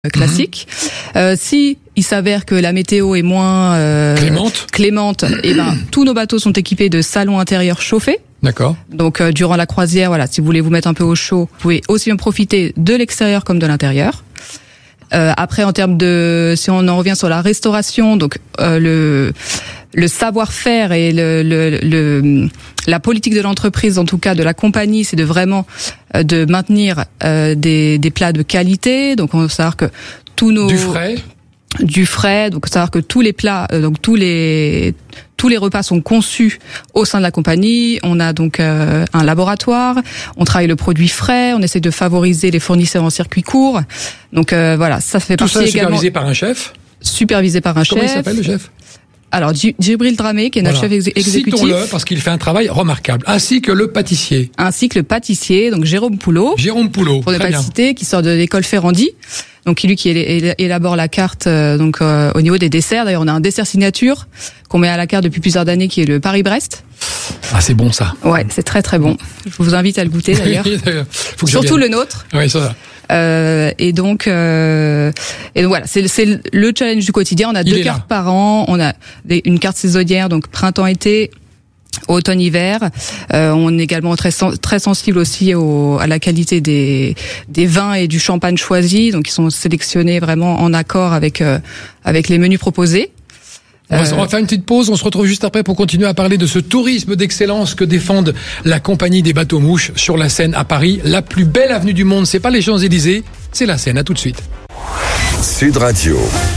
classique. Si il s'avère que la météo est moins clémente, et tous nos bateaux sont équipés de salons intérieurs chauffés. D'accord. Donc durant la croisière, voilà, si vous voulez vous mettre un peu au chaud, vous pouvez aussi bien profiter de l'extérieur comme de l'intérieur. Après, en termes de, si on en revient sur la restauration, donc le savoir-faire et la politique de l'entreprise, en tout cas de la compagnie, c'est de vraiment de maintenir des plats de qualité. Donc on va savoir que tous nos du frais, donc savoir que tous les plats, donc tous les repas sont conçus au sein de la compagnie. On a donc un laboratoire, on travaille le produit frais, on essaie de favoriser les fournisseurs en circuit court. Donc voilà, ça fait partie également. Tout ça supervisé par un chef. Supervisé par un chef. Comment il s'appelle le chef? Alors Djibril Dramé, qui est notre chef exécutif. Citons-le parce qu'il fait un travail remarquable, ainsi que le pâtissier. Donc Jérôme Poulot. Pour ne pas le citer, qui sort de l'école Ferrandi. Donc lui qui élabore la carte au niveau des desserts. D'ailleurs, on a un dessert signature qu'on met à la carte depuis plusieurs années, qui est le Paris-Brest. Ah, c'est bon ça. Ouais, c'est très très bon. Je vous invite à le goûter d'ailleurs. Surtout le nôtre. Oui, ça va. Et donc voilà, c'est le challenge du quotidien. On a 2 cartes par an. On a une carte saisonnière, donc printemps-été, automne-hiver. On est également très sensible aussi à la qualité des vins et du champagne choisis. Donc ils sont sélectionnés vraiment en accord avec les menus proposés. On va faire une petite pause, on se retrouve juste après pour continuer à parler de ce tourisme d'excellence que défendent la compagnie des bateaux mouches sur la Seine à Paris. La plus belle avenue du monde, c'est pas les Champs-Élysées, c'est la Seine. À tout de suite. Sud Radio.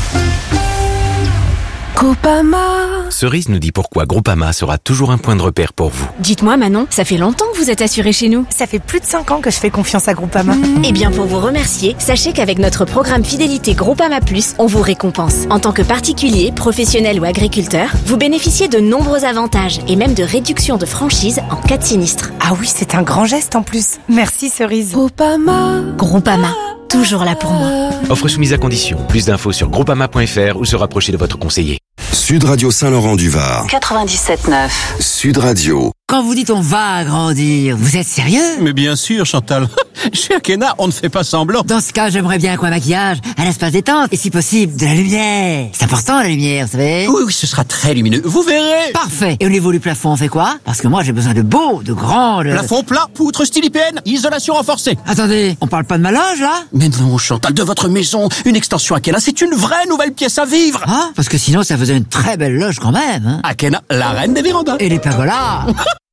Groupama. Cerise nous dit pourquoi Groupama sera toujours un point de repère pour vous. Dites-moi Manon, ça fait longtemps que vous êtes assurée chez nous. Ça fait plus de 5 ans que je fais confiance à Groupama. Eh bien pour vous remercier, sachez qu'avec notre programme fidélité Groupama Plus, on vous récompense. En tant que particulier, professionnel ou agriculteur, vous bénéficiez de nombreux avantages et même de réductions de franchise en cas de sinistre. Ah oui, c'est un grand geste en plus. Merci Cerise. Groupama, toujours là pour moi. Offre soumise à condition. Plus d'infos sur groupama.fr ou se rapprocher de votre conseiller. Sud Radio Saint-Laurent-du-Var. 97.9. Sud Radio. Quand vous dites on va agrandir, vous êtes sérieux? Mais bien sûr, Chantal. Chez Akena, on ne fait pas semblant. Dans ce cas, j'aimerais bien un maquillage à l'espace détente et si possible, de la lumière. C'est important la lumière, vous savez? Oui, ce sera très lumineux. Vous verrez. Parfait. Et au niveau du plafond, on fait quoi? Parce que moi, j'ai besoin de beaux, de grands... Plafond plat, poutre style IPN, isolation renforcée. Attendez, on parle pas de ma loge, là? Mais non, Chantal, de votre maison, une extension Akena, c'est une vraie nouvelle pièce à vivre. Ah, parce que sinon, ça faisait une très belle loge quand même, hein. Akena, la reine des vérandas. Et les pergolas.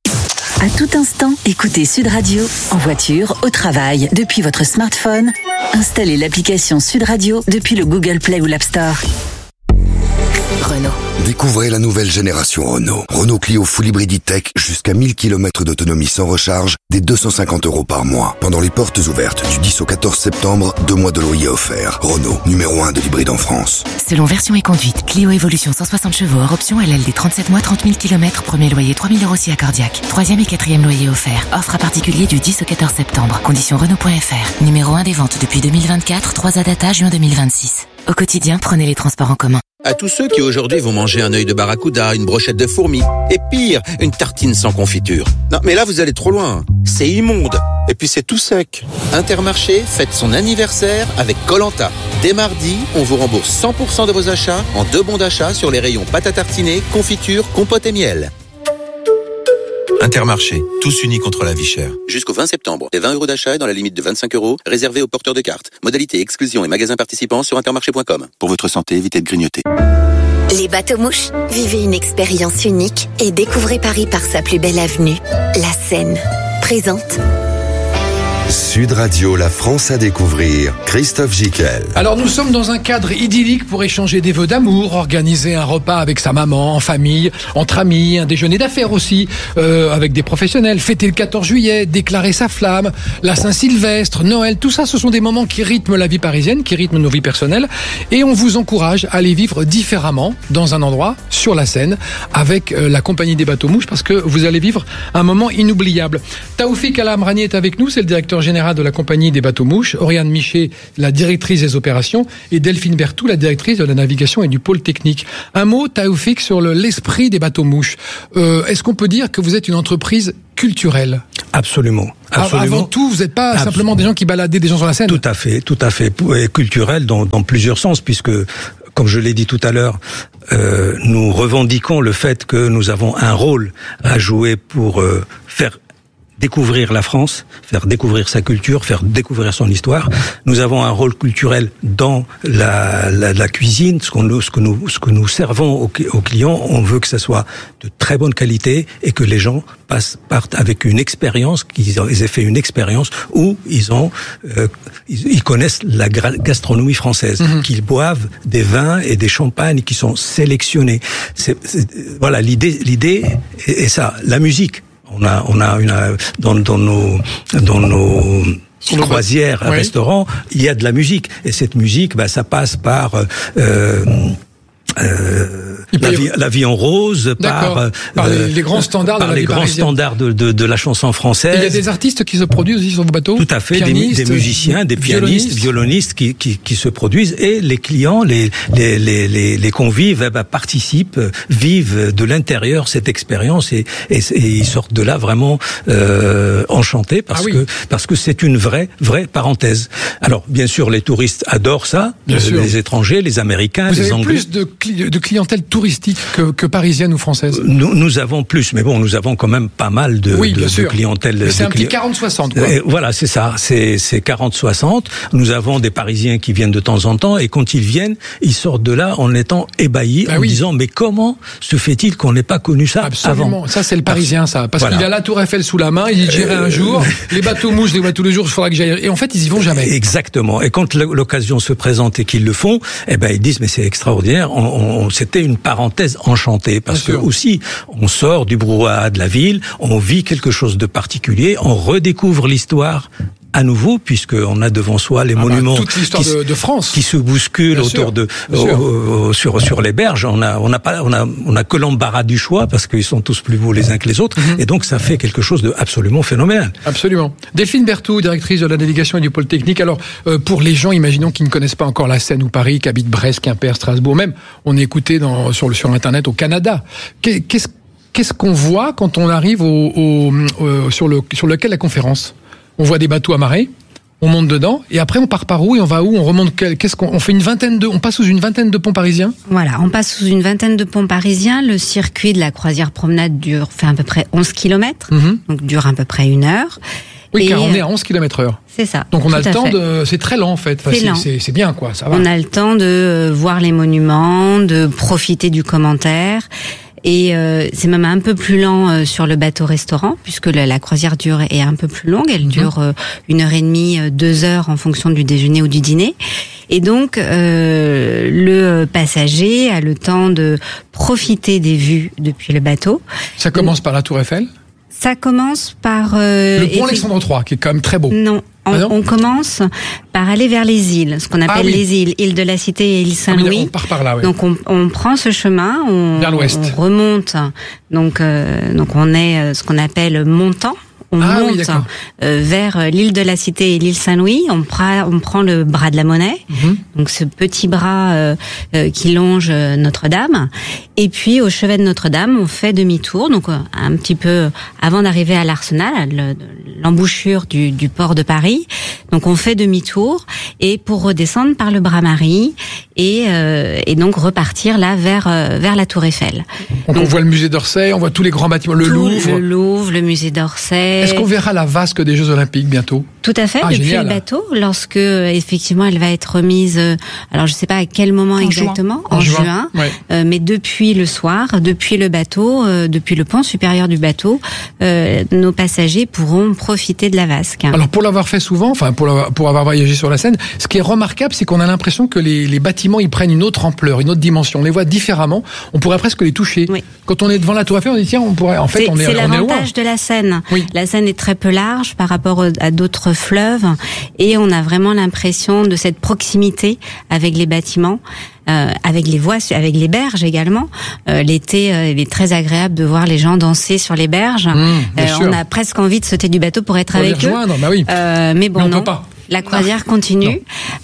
À tout instant, écoutez Sud Radio, en voiture, au travail, depuis votre smartphone. Installez l'application Sud Radio depuis le Google Play ou l'App Store. Renault. Découvrez la nouvelle génération Renault. Renault Clio Full Hybrid E-Tech, jusqu'à 1000 km d'autonomie sans recharge, dès 250 € par mois. Pendant les portes ouvertes du 10 au 14 septembre, 2 mois de loyer offerts. Renault, numéro 1 de l'hybride en France. Selon version et conduite, Clio Evolution 160 chevaux hors option LLD 37 mois, 30 000 km, premier loyer 3 000 € si accordiaque. 3e et 4e loyer offert. Offre à particulier du 10 au 14 septembre. Conditions Renault.fr. Numéro 1 des ventes depuis 2024, 3 à data juin 2026. Au quotidien, prenez les transports en commun. À tous ceux qui aujourd'hui vont manger un œil de barracuda, une brochette de fourmis, et pire, une tartine sans confiture. Non, mais là vous allez trop loin. C'est immonde. Et puis c'est tout sec. Intermarché fête son anniversaire avec Koh-Lanta. Dès mardi, on vous rembourse 100% de vos achats en 2 bons d'achat sur les rayons pâte à tartiner, confiture, compote et miel. Intermarché, tous unis contre la vie chère. Jusqu'au 20 septembre, des 20 € d'achat dans la limite de 25 € réservés aux porteurs de cartes. Modalité, exclusion et magasins participants sur intermarché.com. Pour votre santé, évitez de grignoter. Les bateaux mouches, vivez une expérience unique et découvrez Paris par sa plus belle avenue, la Seine. Présente. Sud Radio, la France à découvrir. Christophe Gicquel. Alors nous sommes dans un cadre idyllique pour échanger des vœux d'amour, organiser un repas avec sa maman, en famille, entre amis, un déjeuner d'affaires aussi, avec des professionnels, fêter le 14 juillet, déclarer sa flamme, la Saint-Sylvestre, Noël, tout ça ce sont des moments qui rythment la vie parisienne, qui rythment nos vies personnelles et on vous encourage à les vivre différemment dans un endroit sur la Seine avec la compagnie des bateaux mouches parce que vous allez vivre un moment inoubliable. Taoufik El Amrani est avec nous, c'est le directeur général de la compagnie des bateaux mouches, Oriane Michet, la directrice des opérations, et Delphine Berthoud, la directrice de la navigation et du pôle technique. Un mot, Taoufik, sur l'esprit des bateaux mouches. Est-ce qu'on peut dire que vous êtes une entreprise culturelle? Absolument. Avant tout, vous n'êtes pas simplement des gens qui baladaient des gens sur la scène. Tout à fait. Et culturel dans plusieurs sens, puisque, comme je l'ai dit tout à l'heure, nous revendiquons le fait que nous avons un rôle à jouer pour faire découvrir la France, faire découvrir sa culture, faire découvrir son histoire. Nous avons un rôle culturel dans la cuisine, ce que nous servons aux clients. On veut que ça soit de très bonne qualité et que les gens partent avec une expérience, qu'ils aient fait une expérience où ils connaissent la gastronomie française, qu'ils boivent des vins et des champagnes qui sont sélectionnés. Voilà, l'idée est ça. La musique. On a dans nos croisières, restaurants, il y a de la musique. Et cette musique, ça passe par la vie en rose, par les grands standards, de la chanson française. Il y a des artistes qui se produisent aussi sur vos bateaux. Tout à fait, des musiciens, des pianistes, violonistes qui se produisent, et les clients, les convives participent, vivent de l'intérieur cette expérience et ils sortent de là vraiment enchantés parce que c'est une vraie parenthèse. Alors bien sûr, les touristes adorent ça, les étrangers, les Américains, les Anglais. Vous avez plus de clientèle touristique que parisienne ou française. Nous avons plus, mais bon, nous avons quand même pas mal de clientèle. Mais c'est un petit 40-60, quoi. Voilà, c'est ça, c'est 40-60. Nous avons des Parisiens qui viennent de temps en temps, et quand ils viennent, ils sortent de là en étant ébahis, disant, mais comment se fait-il qu'on n'ait pas connu ça avant? Ça, c'est le Parisien, ça. Parce qu'il a la Tour Eiffel sous la main, il dit, j'irai un jour, les bateaux mouches, je les vois tous les jours, il faudra que j'aille. Et en fait, ils y vont jamais. Exactement. Et quand l'occasion se présente et qu'ils le font, ils disent, mais c'est extraordinaire. C'était une parenthèse enchantée, parce que aussi on sort du brouhaha de la ville, on vit quelque chose de particulier, on redécouvre l'histoire à nouveau, puisqu'on a devant soi les monuments toute l'histoire de France qui se bousculent autour sur les berges. On a que l'embarras du choix, parce qu'ils sont tous plus beaux les uns que les autres, et donc ça fait quelque chose de absolument phénoménal. Absolument. Delphine Berthoud, directrice de la navigation et du pôle technique. Alors pour les gens, imaginons, qui ne connaissent pas encore la Seine ou Paris, qui habitent Brest, Quimper, Strasbourg, même on est écouté sur internet au Canada. Qu'est-ce qu'on voit quand on arrive sur le quai de la Conférence? On voit des bateaux amarrés, on monte dedans, et après on part par où et on va où? On remonte on fait on passe sous une vingtaine de ponts parisiens? Voilà, on passe sous une vingtaine de ponts parisiens. Le circuit de la croisière promenade fait à peu près 11 km, donc dure à peu près 1 heure. Oui, car on est à 11 km/h. C'est ça. Donc on a le temps c'est très lent en fait. C'est bien, quoi, ça va. On a le temps de voir les monuments, de profiter du commentaire. Et c'est même un peu plus lent sur le bateau-restaurant, puisque la croisière est un peu plus longue. Elle dure 1h30, 2 heures en fonction du déjeuner ou du dîner. Et donc, le passager a le temps de profiter des vues depuis le bateau. Ça commence par la Tour Eiffel? Ça commence par... le pont Alexandre III, qui est quand même très beau. Non. On commence par aller vers les îles, ce qu'on appelle les îles, île de la Cité et île Saint-Louis. On part par là, oui. Donc on prend ce chemin, vers l'ouest. On remonte. Donc on est ce qu'on appelle montant. On monte vers l'île de la Cité et l'île Saint-Louis. On prend le bras de la Monnaie, donc ce petit bras qui longe Notre-Dame. Et puis au chevet de Notre-Dame, on fait demi-tour, donc un petit peu avant d'arriver à l'Arsenal, l'embouchure du port de Paris. Donc on fait demi-tour et pour redescendre par le Bras-Marie et donc repartir là vers la Tour Eiffel. Donc on voit le musée d'Orsay, on voit tous les grands bâtiments, le Louvre, le musée d'Orsay. Est-ce qu'on verra la vasque des Jeux Olympiques bientôt? Tout à fait, depuis le bateau, lorsque effectivement elle va être remise, alors je sais pas à quel moment exactement, en juin, mais depuis le soir, depuis le bateau, depuis le pont supérieur du bateau, nos passagers pourront profiter de la vasque. Alors pour l'avoir fait souvent, pour avoir voyagé sur la Seine, ce qui est remarquable, c'est qu'on a l'impression que les bâtiments ils prennent une autre ampleur, une autre dimension. On les voit différemment. On pourrait presque les toucher. Oui. Quand on est devant la Tour Eiffel, on dit tiens, on pourrait. En fait, on est loin. C'est l'avantage de la Seine. Oui. La Seine est très peu large par rapport à d'autres fleuves, et on a vraiment l'impression de cette proximité avec les bâtiments. avec les voies, avec les berges également. L'été, il est très agréable de voir les gens danser sur les berges. On a presque envie de sauter du bateau pour être avec eux. Bah oui. Mais bon, on non. peut pas. La croisière continue,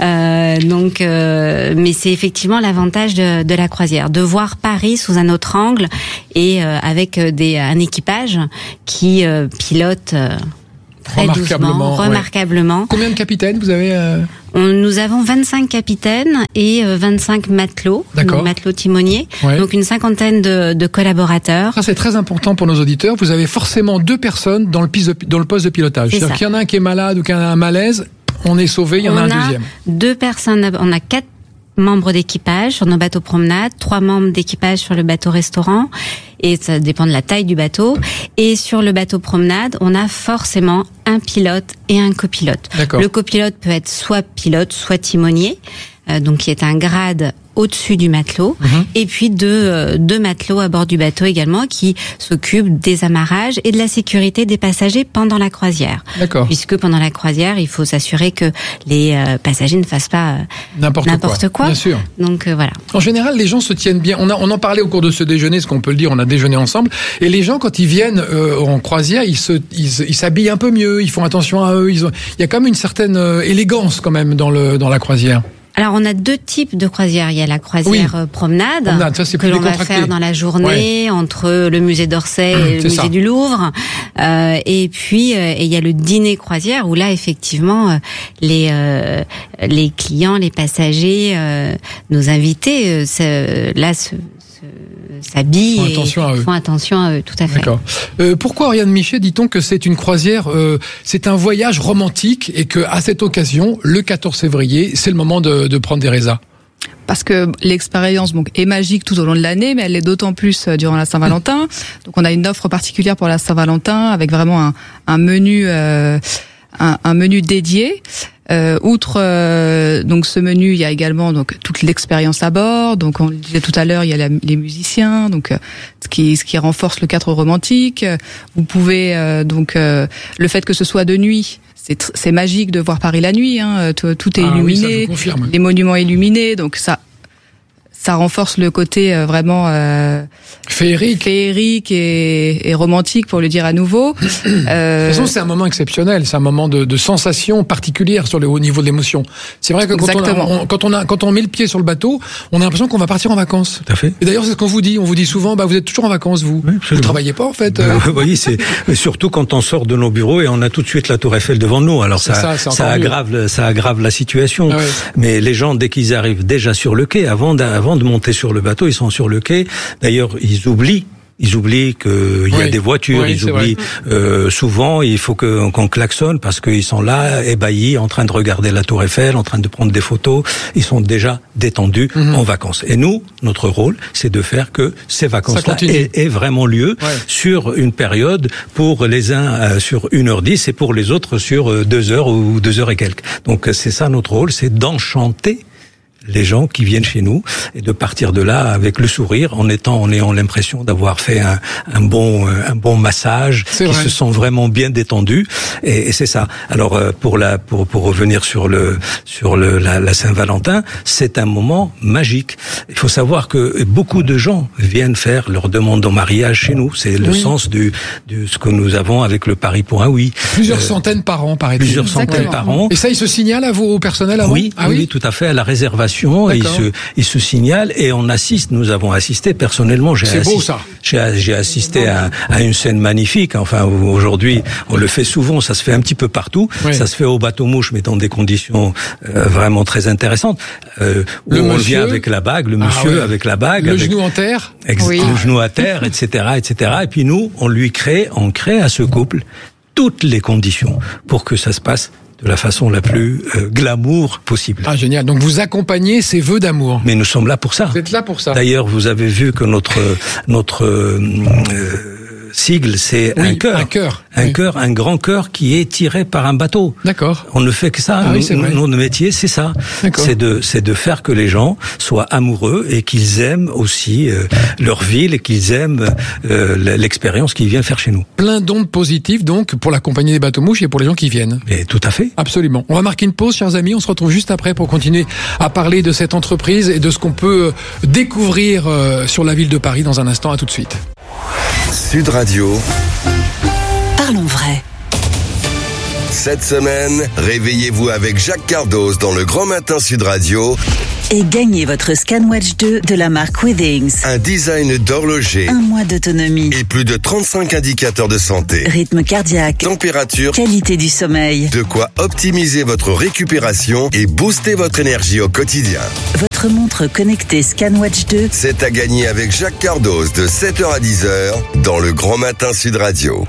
mais c'est effectivement l'avantage de la croisière, de voir Paris sous un autre angle et avec un équipage qui pilote très doucement, remarquablement. Ouais. Combien de capitaines vous avez Nous avons 25 capitaines et 25 matelots, matelots timoniers, donc une cinquantaine de collaborateurs. Ça, c'est très important pour nos auditeurs. Vous avez forcément 2 personnes dans le poste de pilotage. C'est-à-dire qu'il y en a un qui est malade ou qui a un malaise, on est sauvé, il y en a un deuxième. 2 personnes, on a 4 membres d'équipage sur nos bateaux promenades, 3 membres d'équipage sur le bateau restaurant, et ça dépend de la taille du bateau. Et sur le bateau promenade, on a forcément un pilote et un copilote. Le copilote peut être soit pilote, soit timonier, donc qui est un grade au-dessus du matelot, et puis deux matelots à bord du bateau également qui s'occupent des amarrages et de la sécurité des passagers pendant la croisière. Puisque pendant la croisière, il faut s'assurer que les passagers ne fassent pas n'importe quoi. Bien sûr. Donc voilà. En général, les gens se tiennent bien. On en parlait au cours de ce déjeuner, ce qu'on peut le dire, on a déjeuné ensemble, et les gens, quand ils viennent en croisière, ils s'habillent un peu mieux, ils font attention à eux. Il y a quand même une certaine élégance quand même dans la croisière. Alors, on a 2 types de croisières. Il y a la croisière promenade ça, que l'on va faire dans la journée entre le musée d'Orsay et le musée du Louvre. Et puis, il y a le dîner croisière où là, effectivement, les clients, les passagers, nos invités, s'habillent et font attention à eux, tout à fait. D'accord. Pourquoi, Oriane Michet, dit-on que c'est une croisière, c'est un voyage romantique et que à cette occasion, le 14 février, c'est le moment de prendre des résas? Parce que l'expérience est magique tout au long de l'année, mais elle l'est d'autant plus durant la Saint-Valentin. Donc on a une offre particulière pour la Saint-Valentin avec vraiment un menu dédié. Outre donc ce menu, il y a également donc toute l'expérience à bord. Donc on le disait tout à l'heure, il y a les musiciens, donc ce qui renforce le cadre romantique. Vous pouvez le fait que ce soit de nuit, c'est magique de voir Paris la nuit. Tout est illuminé, oui, ça, les monuments illuminés, donc ça renforce le côté vraiment féerique et romantique, pour le dire à nouveau. De toute façon, c'est un moment exceptionnel, c'est un moment de sensation particulière au niveau de l'émotion. C'est vrai que quand on met le pied sur le bateau, on a l'impression qu'on va partir en vacances. Tout à fait. Et d'ailleurs, c'est ce qu'on vous dit. On vous dit souvent, vous êtes toujours en vacances, vous. Oui, vous travaillez pas, en fait. Vous voyez, c'est surtout quand on sort de nos bureaux et on a tout de suite la Tour Eiffel devant nous. Alors ça aggrave la situation. Ah ouais. Mais les gens, dès qu'ils arrivent déjà sur le quai, avant de monter sur le bateau, ils sont sur le quai. D'ailleurs, ils oublient qu'il y a des voitures, ils oublient souvent, il faut qu'on klaxonne parce qu'ils sont là, ébahis, en train de regarder la Tour Eiffel, en train de prendre des photos, ils sont déjà détendus en vacances. Et nous, notre rôle, c'est de faire que ces vacances-là aient vraiment lieu sur une période, pour les uns sur 1h10 et pour les autres sur 2 heures ou 2 heures et quelques. Donc c'est ça notre rôle, c'est d'enchanter les gens qui viennent chez nous et de partir de là avec le sourire, en ayant l'impression d'avoir fait un bon massage, qui se sont vraiment bien détendus, et c'est ça. Alors pour revenir sur la Saint-Valentin, c'est un moment magique. Il faut savoir que beaucoup de gens viennent faire leur demande en mariage chez nous. C'est le sens de ce que nous avons avec le Paris pour un oui. Plusieurs centaines par an, paraît-il. Plusieurs centaines par an. Et ça, il se signale au personnel avant? Oui, tout à fait, à la réservation. Il se signale et nous avons assisté personnellement. J'ai assisté à une scène magnifique. Enfin, aujourd'hui, on le fait souvent, ça se fait un petit peu partout. Ça se fait au bateau-mouche, mais dans des conditions vraiment très intéressantes. Où on vient avec la bague, le monsieur avec la bague. Le genou en terre. Le genou à terre, etc., etc. Et puis nous, on crée à ce couple toutes les conditions pour que ça se passe de la façon la plus glamour possible. Ah, génial. Donc vous accompagnez ces vœux d'amour. Mais nous sommes là pour ça. Vous êtes là pour ça. D'ailleurs, vous avez vu que notre sigle, c'est un cœur. Un grand cœur qui est tiré par un bateau. D'accord. On ne fait que ça. Notre métier, c'est ça. C'est de faire que les gens soient amoureux et qu'ils aiment aussi leur ville et qu'ils aiment l'expérience qu'ils viennent faire chez nous. Plein d'ondes positives, donc, pour la compagnie des bateaux-mouches et pour les gens qui viennent. Et tout à fait. Absolument. On va marquer une pause, chers amis. On se retrouve juste après pour continuer à parler de cette entreprise et de ce qu'on peut découvrir sur la ville de Paris dans un instant. À tout de suite. Sud Radio. Parlons vrai. Cette semaine, réveillez-vous avec Jacques Cardos dans le Grand Matin Sud Radio. Et gagnez votre ScanWatch 2 de la marque Withings. Un design d'horloger. 1 mois d'autonomie. Et plus de 35 indicateurs de santé. Rythme cardiaque. Température. Qualité du sommeil. De quoi optimiser votre récupération et booster votre énergie au quotidien. Votre montre connectée ScanWatch 2. C'est à gagner avec Jacques Cardos de 7h à 10h dans le Grand Matin Sud Radio.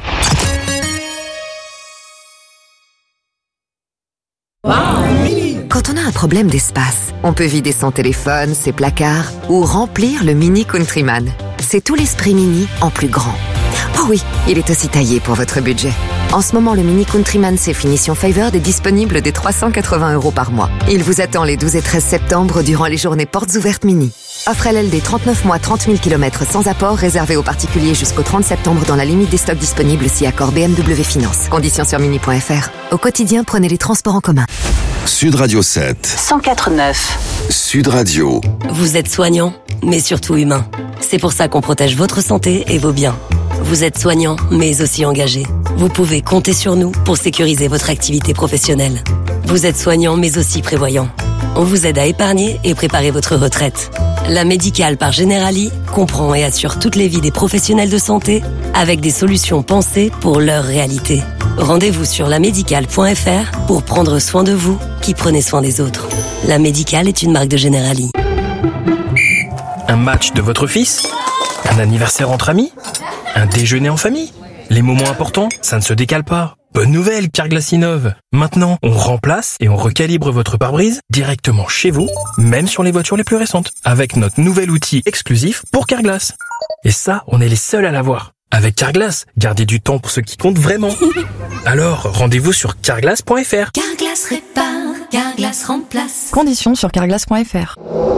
Quand on a un problème d'espace, on peut vider son téléphone, ses placards ou remplir le Mini Countryman. C'est tout l'esprit Mini en plus grand. Oh oui, il est aussi taillé pour votre budget. En ce moment, le Mini Countryman C finition Favored est disponible dès 380 € par mois. Il vous attend les 12 et 13 septembre durant les journées portes ouvertes Mini. Offre LLD 39 mois, 30 000 km sans apport, réservé aux particuliers jusqu'au 30 septembre dans la limite des stocks disponibles si accord BMW Finance. Conditions sur mini.fr. Au quotidien, prenez les transports en commun. Sud Radio 7. 104.9. Sud Radio. Vous êtes soignant, mais surtout humain. C'est pour ça qu'on protège votre santé et vos biens. Vous êtes soignant, mais aussi engagé. Vous pouvez compter sur nous pour sécuriser votre activité professionnelle. Vous êtes soignant, mais aussi prévoyant. On vous aide à épargner et préparer votre retraite. La Médicale par Generali comprend et assure toutes les vies des professionnels de santé avec des solutions pensées pour leur réalité. Rendez-vous sur lamédicale.fr pour prendre soin de vous qui prenez soin des autres. La Médicale est une marque de Generali. Un match de votre fils ? Un anniversaire entre amis ? Un déjeuner en famille ? Les moments importants, ça ne se décale pas. Bonne nouvelle, Carglass innove. Maintenant, on remplace et on recalibre votre pare-brise directement chez vous, même sur les voitures les plus récentes, avec notre nouvel outil exclusif pour Carglass. Et ça, on est les seuls à l'avoir. Avec Carglass, gardez du temps pour ce qui compte vraiment. Alors, rendez-vous sur carglass.fr. Carglass répare, Carglass remplace. Conditions sur carglass.fr.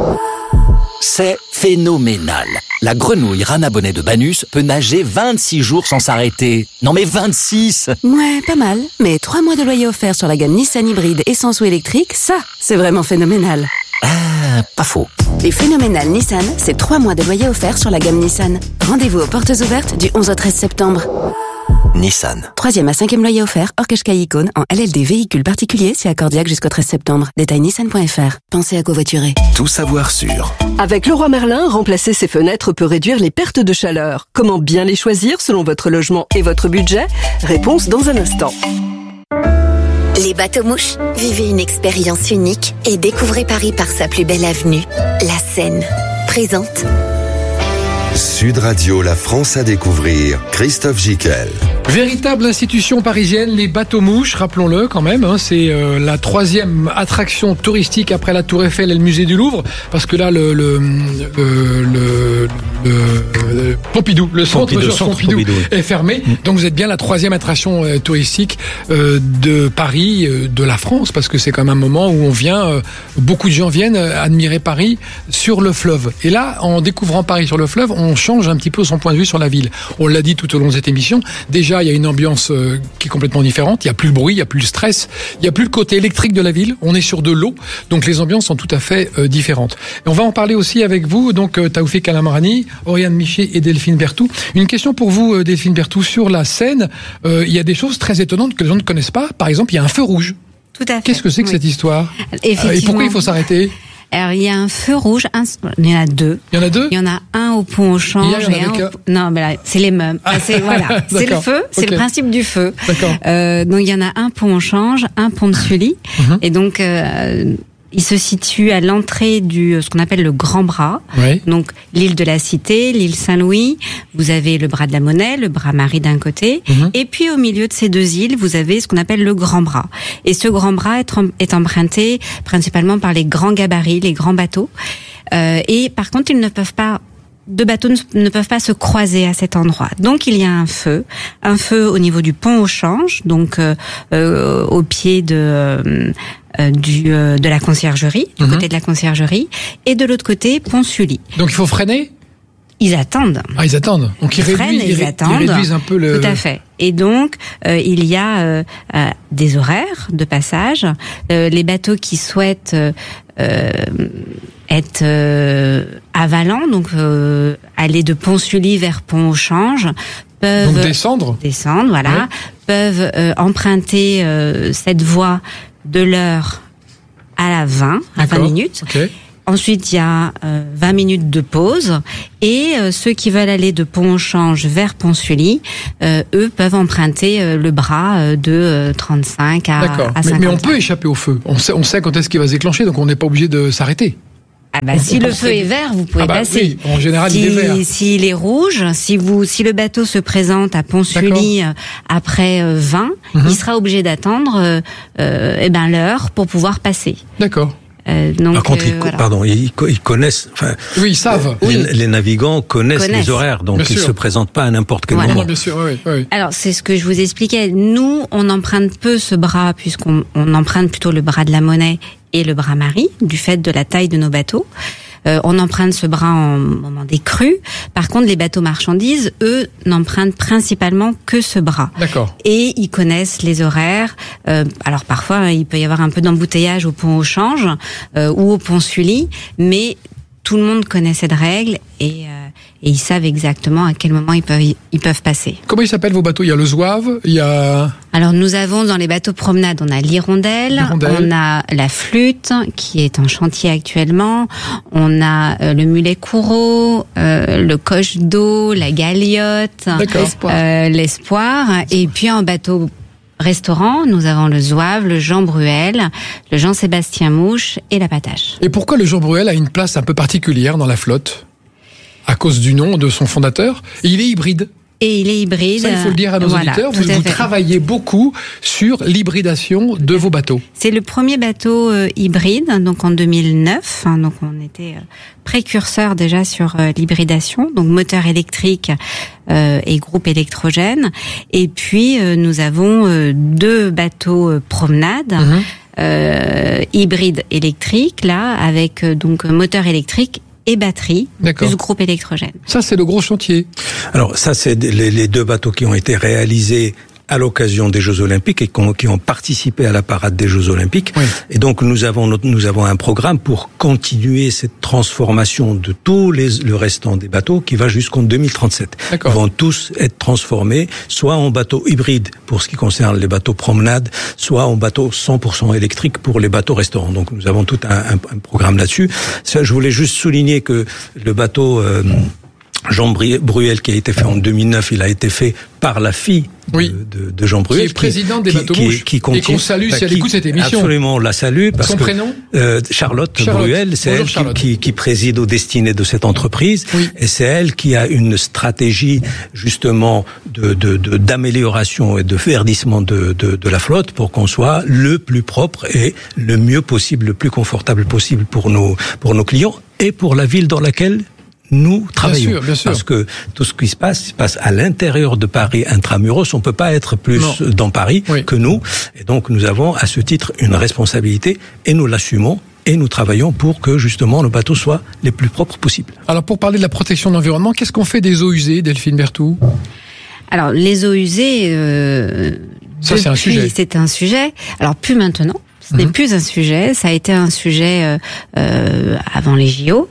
C'est phénoménal. La grenouille Rana Bonnet de Banus peut nager 26 jours sans s'arrêter. Non mais 26! Ouais, pas mal. Mais 3 mois de loyer offert sur la gamme Nissan hybride essence ou électrique, ça, c'est vraiment phénoménal. Ah, pas faux. Les phénoménales Nissan, c'est 3 mois de loyer offert sur la gamme Nissan. Rendez-vous aux portes ouvertes du 11 au 13 septembre. Nissan. 3e à 5e loyer offert, hors Qashqai Icône, en LLD véhicule particulier, si accordiaque jusqu'au 13 septembre. Détail nissan.fr. Pensez à covoiturer. Tout savoir sur. Avec Leroy Merlin, remplacer ses fenêtres peut réduire les pertes de chaleur. Comment bien les choisir selon votre logement et votre budget ? Réponse dans un instant. Les bateaux-mouches, vivez une expérience unique et découvrez Paris par sa plus belle avenue, la Seine. Présente. Sud Radio, la France à découvrir. Christophe Gicquel. Véritable institution parisienne, les bateaux-mouches, rappelons-le quand même, hein, c'est la 3e attraction touristique après la Tour Eiffel et le musée du Louvre, parce que là le Pompidou, le centre Pompidou est fermé, donc vous êtes bien la 3e attraction touristique de Paris, de la France, parce que c'est quand même un moment où on vient, beaucoup de gens viennent admirer Paris sur le fleuve. Et là, en découvrant Paris sur le fleuve, on change un petit peu son point de vue sur la ville. On l'a dit tout au long de cette émission, déjà il y a une ambiance qui est complètement différente, il n'y a plus le bruit, il n'y a plus le stress, il n'y a plus le côté électrique de la ville, on est sur de l'eau, donc les ambiances sont tout à fait différentes. Et on va en parler aussi avec vous, donc Taoufik Alamarani, Oriane Miché et Delphine Berthou. Une question pour vous, Delphine Berthou, sur la Seine, il y a des choses très étonnantes que les gens ne connaissent pas, par exemple il y a un feu rouge. Tout à fait. Qu'est-ce que c'est que cette histoire ? Et pourquoi il faut s'arrêter ? Alors, il y a un feu rouge, il y en a 2. Il y en a 2 ? Il y en a un au pont au change et un Non, mais là, c'est les mêmes. Voilà, c'est le feu, c'est le principe du feu. D'accord. Donc, il y en a un pont au change, un pont de Sully. Et donc, il se situe à l'entrée ce qu'on appelle le Grand Bras. Oui. Donc, l'île de la Cité, l'île Saint-Louis. Vous avez le bras de la Monnaie, le bras Marie d'un côté. Et puis, au milieu de ces 2 îles, vous avez ce qu'on appelle le Grand Bras. Et ce Grand Bras est emprunté principalement par les grands gabarits, les grands bateaux. Et par contre, ils ne peuvent pas deux bateaux ne peuvent pas se croiser à cet endroit. Donc il y a un feu au niveau du pont au change, donc au pied de la conciergerie, du côté de la conciergerie, et de l'autre côté pont Sully. Donc il faut freiner ? Ils attendent. Ah, ils attendent. Donc ils réduisent un peu le... Tout à fait. Et donc, il y a des horaires de passage. Les bateaux qui souhaitent être avalants, donc aller de Pont-Sully vers Pont-au-Change, peuvent... Donc descendre, voilà. Ouais. Peuvent emprunter cette voie de l'heure à la 20 minutes. Okay. Ensuite, il y a 20 minutes de pause et ceux qui veulent aller de Pont-au-Change vers Pont-Sully, eux peuvent emprunter le bras de 35 à 50. Mais on peut échapper au feu. On sait quand est-ce qu'il va se déclencher, donc on n'est pas obligé de s'arrêter. Si le feu est vert, vous pouvez passer. Oui, en général, il est vert. S'il est rouge, si le bateau se présente à Pont-Sully après 20, il sera obligé d'attendre l'heure pour pouvoir passer. D'accord. Donc, par contre, ils connaissent. Oui, ils savent. Les navigants connaissent les horaires, donc ils ne se présentent pas à n'importe quel moment. Bien sûr, oui. Alors, c'est ce que je vous expliquais. Nous, on emprunte peu ce bras, puisqu'on emprunte plutôt le bras de la Monnaie et le bras Marie, du fait de la taille de nos bateaux. On emprunte ce bras en moment des crues. Par contre, les bateaux marchandises, eux, n'empruntent principalement que ce bras. D'accord. Et ils connaissent les horaires. Alors parfois, il peut y avoir un peu d'embouteillage au pont au change ou au pont Sully, mais tout le monde connaît cette règle et ils savent exactement à quel moment ils peuvent passer. Comment ils s'appellent vos bateaux ? Il y a le Zouave, il y a... Alors nous avons dans les bateaux promenade, on a l'Hirondelle, on a la Flûte qui est en chantier actuellement, on a le Mulet Courreau, le Coche d'eau, la Galiote, l'Espoir, et puis en bateau restaurant, nous avons le Zouave, le Jean Bruel, le Jean-Sébastien Mouche et la Patache. Et pourquoi le Jean Bruel a une place un peu particulière dans la flotte ? À cause du nom de son fondateur. Et il est hybride. Et il est hybride. Ça, il faut le dire à nos auditeurs. Vous travaillez beaucoup sur l'hybridation de vos bateaux. C'est le premier bateau hybride, donc en 2009. Donc on était précurseur déjà sur l'hybridation, donc moteur électrique et groupe électrogène. Et puis nous avons deux bateaux promenade. Hybride électrique, là, avec donc moteur électrique et batterie, plus groupe électrogène. Ça, c'est le gros chantier. Alors, ça, c'est les deux bateaux qui ont été réalisés à l'occasion des Jeux Olympiques et qui ont participé à la parade des Jeux Olympiques. Oui. Et donc, nous avons un programme pour continuer cette transformation de tout le restant des bateaux qui va jusqu'en 2037. Ils vont tous être transformés, soit en bateaux hybrides pour ce qui concerne les bateaux promenade, soit en bateaux 100% électriques pour les bateaux restaurants. Donc, nous avons tout un programme là-dessus. Ça, je voulais juste souligner que le bateau Jean Bruel qui a été fait en 2009, il a été fait par la fille de Jean Bruel, qui est président des bateaux mouches, et qu'on salue si elle écoute cette émission. Absolument, on la salue. Parce Son prénom Charlotte Bruel, c'est elle qui préside aux destinées de cette entreprise, et c'est elle qui a une stratégie justement d'amélioration et de verdissement de la flotte pour qu'on soit le plus propre et le mieux possible, le plus confortable possible pour nos clients et pour la ville dans laquelle nous travaillons. Bien sûr. Parce que tout ce qui se passe à l'intérieur de Paris intramuros. On peut pas être plus dans Paris que nous. Et donc, nous avons à ce titre une responsabilité et nous l'assumons. Et nous travaillons pour que, justement, nos bateaux soient les plus propres possibles. Alors, pour parler de la protection de l'environnement, qu'est-ce qu'on fait des eaux usées, Delphine Berthoud ? Alors, les eaux usées... ça, c'est un sujet. C'est un sujet. Alors, plus maintenant. Ce n'est plus un sujet. Ça a été un sujet avant les JO.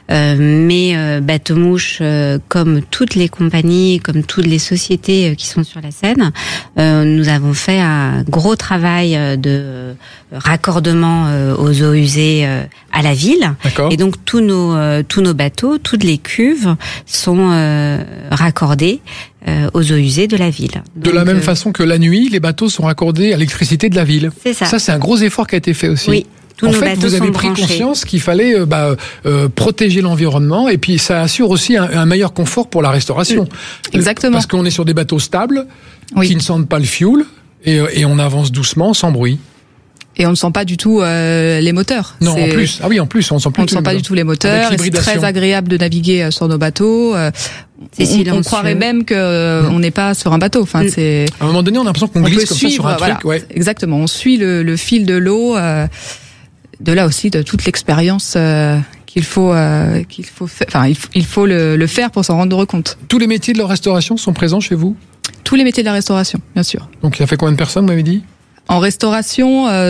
Mais Bateau Mouche, comme toutes les compagnies, comme toutes les sociétés qui sont sur la Seine, nous avons fait un gros travail de raccordement aux eaux usées à la ville. Et donc tous nos bateaux, toutes les cuves sont raccordées aux eaux usées de la ville. Donc, de la même façon que la nuit, les bateaux sont raccordés à l'électricité de la ville. C'est ça. Ça, c'est un gros effort qui a été fait aussi. Oui. En fait, vous avez pris conscience qu'il fallait protéger l'environnement et puis ça assure aussi un meilleur confort pour la restauration. Exactement. Parce qu'on est sur des bateaux stables qui ne sentent pas le fioul et on avance doucement, sans bruit. Et on ne sent pas du tout les moteurs. Non, en plus. Ah oui, en plus, on ne sent plus. On ne sent pas du tout les moteurs. C'est très agréable de naviguer sur nos bateaux. On croirait même que on n'est pas sur un bateau. Enfin, c'est. À un moment donné, on a l'impression qu'on glisse comme ça sur un truc. Ouais. Exactement. On suit le fil de l'eau. De là aussi, de toute l'expérience qu'il faut le faire pour s'en rendre compte. Tous les métiers de la restauration sont présents chez vous? Tous les métiers de la restauration, bien sûr. Donc, il y a fait combien de personnes, vous m'avez dit? En restauration, on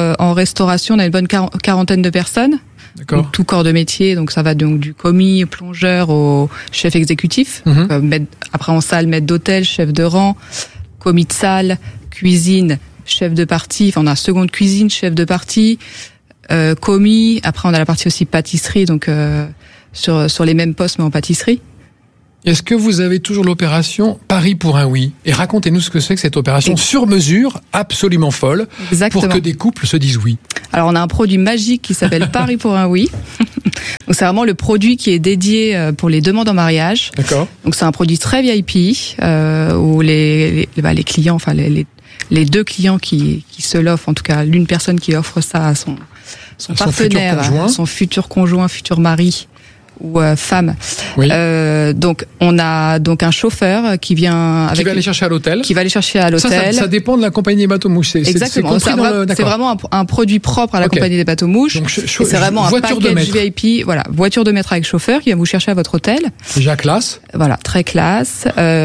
a une bonne quarantaine de personnes. D'accord. Donc, tout corps de métier, donc ça va donc du commis, plongeur au chef exécutif. Après en salle, maître d'hôtel, chef de rang, commis de salle, cuisine, chef de partie. Enfin, on a seconde cuisine, chef de partie, commis. Après, on a la partie aussi pâtisserie, donc sur les mêmes postes mais en pâtisserie. Est-ce que vous avez toujours l'opération Paris pour un oui? Et racontez-nous ce que c'est que cette opération sur mesure, absolument folle, Exactement. pour que des couples se disent oui. Alors, on a un produit magique qui s'appelle Paris pour un oui. Donc, c'est vraiment le produit qui est dédié pour les demandes en mariage. D'accord. Donc, c'est un produit très VIP où les clients, enfin les deux clients qui se l'offrent, en tout cas l'une personne qui offre ça à son partenaire, son futur conjoint, futur mari ou femme. Oui. Donc on a donc un chauffeur qui vient qui va aller chercher à l'hôtel. Qui va aller chercher à l'hôtel. Ça dépend de la compagnie des bateaux-mouches. Exactement. C'est vraiment un produit propre à la compagnie des bateaux-mouches. Donc, c'est vraiment un package VIP. Voilà, voiture de maître avec chauffeur qui vient vous chercher à votre hôtel. Déjà classe. Voilà, très classe.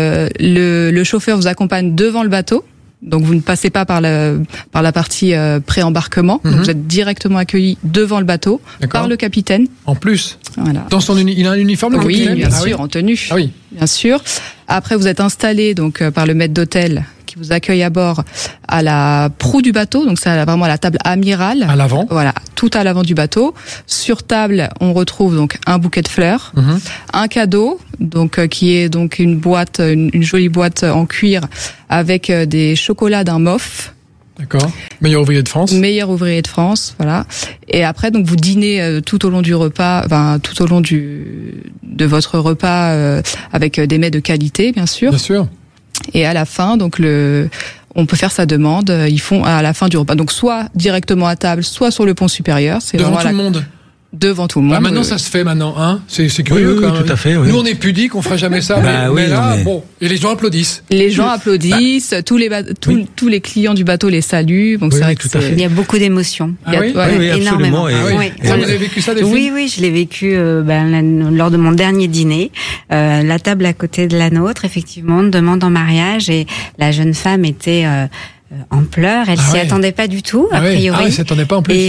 Le chauffeur vous accompagne devant le bateau. Donc vous ne passez pas par la partie pré-embarquement. Donc vous êtes directement accueilli devant le bateau par le capitaine. En plus. Voilà. Il a un uniforme, le capitaine? Oui, bien sûr, en tenue. Ah oui. Bien sûr. Après vous êtes installé donc par le maître d'hôtel qui vous accueille à bord à la proue du bateau. Donc c'est vraiment à la table amirale. À l'avant. Voilà, tout à l'avant du bateau. Sur table, on retrouve donc un bouquet de fleurs, un cadeau, donc qui est donc une boîte, une jolie boîte en cuir avec des chocolats d'un MOF. D'accord. Meilleur ouvrier de France. Meilleur ouvrier de France, voilà. Et après, donc vous dînez tout au long du repas, tout au long de votre repas avec des mets de qualité, bien sûr. Bien sûr. Et à la fin, donc on peut faire sa demande. Ils font à la fin du repas, donc soit directement à table, soit sur le pont supérieur. C'est devant tout le monde. Devant tout le monde. Maintenant, ça se fait maintenant, hein. C'est curieux, quand même. Tout à fait, oui. Nous, on est pudiques, on fera jamais ça. Mais là, bon. Et les gens applaudissent. Les gens applaudissent. Tous les clients du bateau les saluent. Donc, c'est vrai que il y a beaucoup d'émotions. Oui, énormément. Absolument. Vous avez vécu ça, Delphine? Oui, je l'ai vécu, lors de mon dernier dîner. La table à côté de la nôtre, effectivement, demande en mariage et la jeune femme était, en pleurs, elle s'y attendait pas du tout, a priori. Elle s'y attendait pas en plus.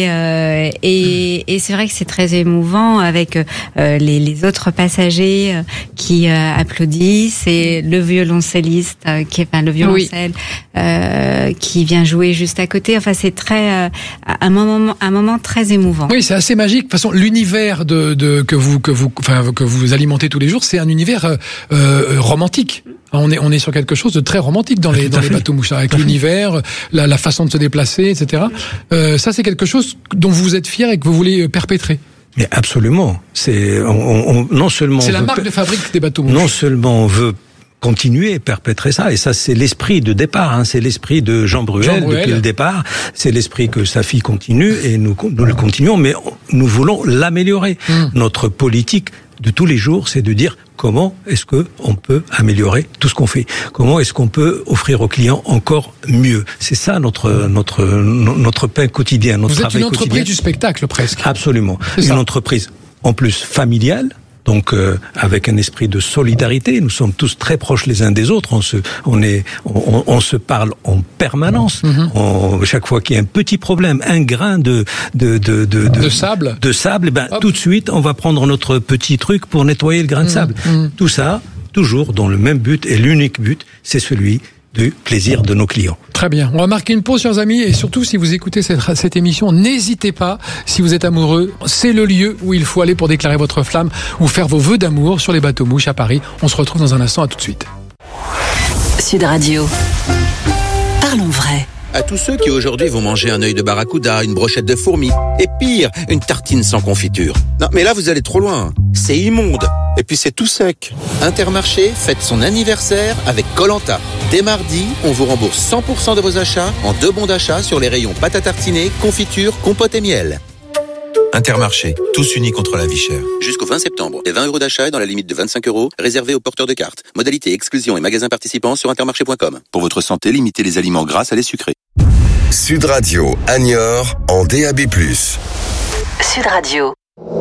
Et c'est vrai que c'est très émouvant avec les autres passagers qui applaudissent et le violoncelliste le violoncelle qui vient jouer juste à côté. Enfin, c'est très un moment très émouvant. Oui, c'est assez magique. De toute façon, l'univers que vous alimentez tous les jours, c'est un univers romantique. On est sur quelque chose de très romantique dans les bateaux-mouches, avec l'univers, la façon de se déplacer, etc. Ça, c'est quelque chose dont vous êtes fier et que vous voulez perpétrer. Mais absolument. Non seulement. C'est la marque de fabrique des bateaux-mouches. Non seulement on veut continuer, perpétrer ça, et ça c'est l'esprit de départ, hein. C'est l'esprit de Jean Bruel depuis le départ, c'est l'esprit que sa fille continue, et nous le continuons, mais nous voulons l'améliorer. Notre politique de tous les jours, c'est de dire comment est-ce que on peut améliorer tout ce qu'on fait, comment est-ce qu'on peut offrir aux clients encore mieux. C'est ça notre pain quotidien, notre travail quotidien. Vous êtes une entreprise du spectacle presque. Absolument, une entreprise en plus familiale. Donc avec un esprit de solidarité, nous sommes tous très proches les uns des autres. On se parle en permanence. Chaque fois qu'il y a un petit problème, un grain de sable, tout de suite on va prendre notre petit truc pour nettoyer le grain de sable. Tout ça toujours dans le même but, et l'unique but, c'est celui du plaisir de nos clients. Très bien. On va marquer une pause, chers amis, et surtout, si vous écoutez cette émission, n'hésitez pas, si vous êtes amoureux, c'est le lieu où il faut aller pour déclarer votre flamme ou faire vos vœux d'amour sur les bateaux-mouches à Paris. On se retrouve dans un instant, à tout de suite. Sud Radio. Parlons vrai. À tous ceux qui aujourd'hui vont manger un œil de barracuda, une brochette de fourmis, et pire, une tartine sans confiture. Non, mais là, vous allez trop loin. c'est immonde. Et puis c'est tout sec. Intermarché fête son anniversaire avec Koh-Lanta. Dès mardi, on vous rembourse 100% de vos achats en 2 bons d'achat sur les rayons pâte à tartiner, confiture, compote et miel. Intermarché, tous unis contre la vie chère. Jusqu'au 20 septembre, et 20 € d'achat dans la limite de 25 €, réservés aux porteurs de cartes. Modalité, exclusion et magasins participants sur intermarché.com. Pour votre santé, limitez les aliments gras à les sucrés. Sud Radio, Niort, en DAB+. Sud Radio.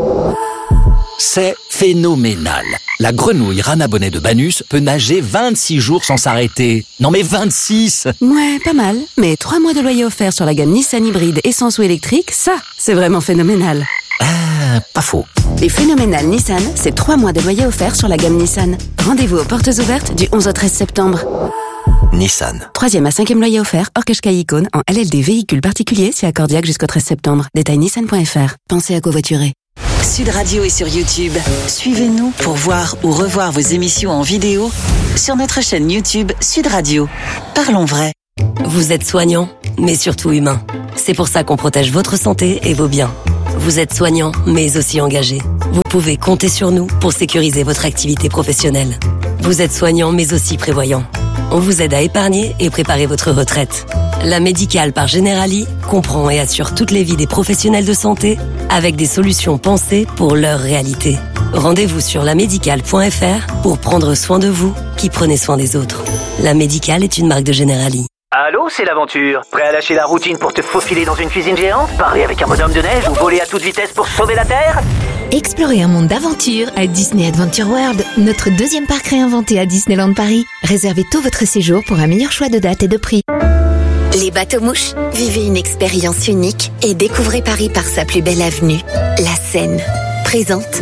C'est phénoménal. La grenouille Rana Bonnet de Banus peut nager 26 jours sans s'arrêter. Non mais 26! Ouais, pas mal. Mais 3 mois de loyer offert sur la gamme Nissan hybride essence ou électrique, ça, c'est vraiment phénoménal. Pas faux. Les phénoménales Nissan, c'est 3 mois de loyer offert sur la gamme Nissan. Rendez-vous aux portes ouvertes du 11 au 13 septembre. Nissan. 3e à 5e loyer offert, hors Qashqai Icône, en LLD véhicule particulier, c'est accordiaque jusqu'au 13 septembre. Détail nissan.fr. Pensez à covoiturer. Sud Radio est sur YouTube. Suivez-nous pour voir ou revoir vos émissions en vidéo sur notre chaîne YouTube Sud Radio. Parlons vrai. Vous êtes soignant, mais surtout humain. C'est pour ça qu'on protège votre santé et vos biens. Vous êtes soignant, mais aussi engagé. Vous pouvez compter sur nous pour sécuriser votre activité professionnelle. Vous êtes soignant, mais aussi prévoyant. On vous aide à épargner et préparer votre retraite. La Médicale par Generali comprend et assure toutes les vies des professionnels de santé avec des solutions pensées pour leur réalité. Rendez-vous sur lamédicale.fr pour prendre soin de vous qui prenez soin des autres. La Médicale est une marque de Generali. Allô, c'est l'aventure. Prêt à lâcher la routine pour te faufiler dans une cuisine géante, parler avec un bonhomme de neige ou voler à toute vitesse pour sauver la Terre? Explorez un monde d'aventure à Disney Adventure World, notre 2e parc réinventé à Disneyland Paris. Réservez tout votre séjour pour un meilleur choix de date et de prix. Les bateaux-mouches, vivez une expérience unique et découvrez Paris par sa plus belle avenue, la Seine. Présente.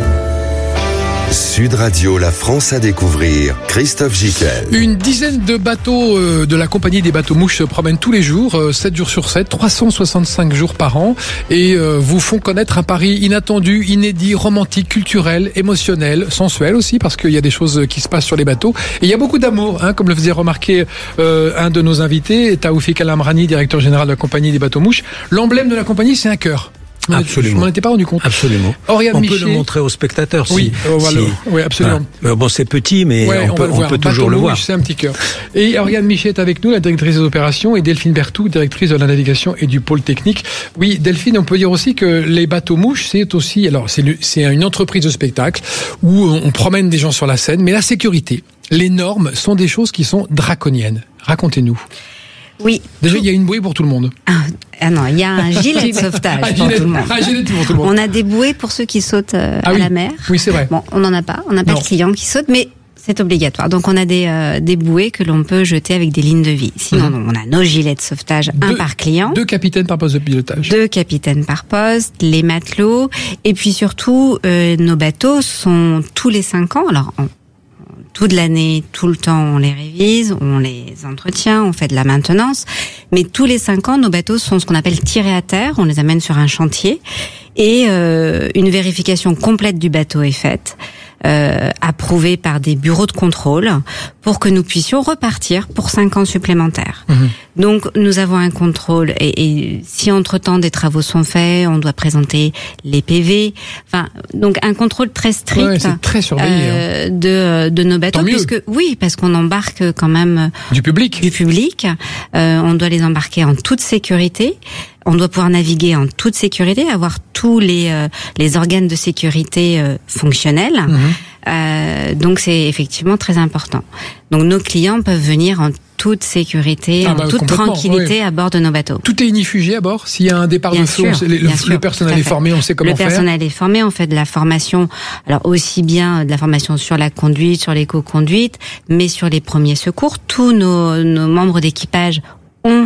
Sud Radio, la France à découvrir. Christophe Gicquel. Une dizaine de bateaux de la compagnie des bateaux-mouches se promènent tous les jours, 7 jours sur 7, 365 jours par an, et vous font connaître un Paris inattendu, inédit, romantique, culturel, émotionnel, sensuel aussi, parce qu'il y a des choses qui se passent sur les bateaux. Et il y a beaucoup d'amour, comme le faisait remarquer un de nos invités, Taoufik Al-Amrani, directeur général de la compagnie des bateaux-mouches. L'emblème de la compagnie, c'est un cœur. Absolument. Je m'en étais pas rendu compte. Absolument. Oriane on Michet. peut le montrer aux spectateurs. Oui, oui, absolument. Bon, c'est petit, mais ouais, on peut toujours le voir. C'est un petit cœur. Et Oriane Michet est avec nous, la directrice des opérations, et Delphine Berthoud, directrice de la navigation et du pôle technique. Oui, Delphine, on peut dire aussi que les bateaux-mouches, c'est aussi, alors c'est une entreprise de spectacle où on promène des gens sur la Seine, mais la sécurité, les normes sont des choses qui sont draconiennes. Racontez-nous. Oui. Déjà, il y a une bouée pour tout le monde. Ah non, il y a un gilet de sauvetage pour tout le monde. Un gilet pour tout le monde. On a des bouées pour ceux qui sautent à la mer. Oui, c'est vrai. Bon, on n'en a pas. On n'a pas de clients qui sautent, mais c'est obligatoire. Donc, on a des bouées que l'on peut jeter avec des lignes de vie. Sinon, on a nos gilets de sauvetage, un par client. 2 capitaines par poste de pilotage. 2 capitaines par poste, les matelots. Et puis surtout, nos bateaux sont tous les 5 ans. Alors, toute l'année, tout le temps, on les révise, on les entretient, on fait de la maintenance. Mais tous les 5 ans, nos bateaux sont ce qu'on appelle tirés à terre. On les amène sur un chantier et une vérification complète du bateau est faite, approuvée par des bureaux de contrôle pour que nous puissions repartir pour 5 ans supplémentaires. Donc, nous avons un contrôle et si entre-temps des travaux sont faits, on doit présenter les PV. Enfin, donc un contrôle très strict, c'est très surveillé, de nos bateaux, parce qu'on embarque quand même du public. On doit les embarquer en toute sécurité. On doit pouvoir naviguer en toute sécurité, avoir tous les organes de sécurité fonctionnels. Donc c'est effectivement très important. Donc nos clients peuvent venir en toute sécurité, en toute tranquillité à bord de nos bateaux. Tout est inifugé à bord. S'il y a un départ de feu, le personnel est formé, on sait comment faire. Le personnel est formé, on fait de la formation, alors aussi bien de la formation sur la conduite, sur l'éco-conduite, mais sur les premiers secours. Tous nos membres d'équipage ont